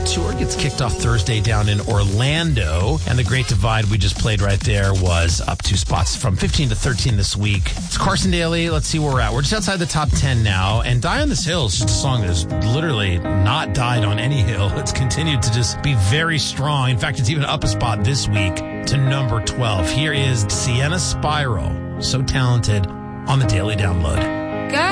Tour gets kicked off Thursday down in Orlando. And The Great Divide we just played right there was up 2 spots from 15 to 13 this week. It's Carson Daly. Let's see where we're at. We're just outside the top 10 now. And Die on This Hill is just a song that has literally not died on any hill. It's continued to just be very strong. In fact, it's even up a spot this week to number 12. Here is Sienna Spiral, so talented, on the Daily Download.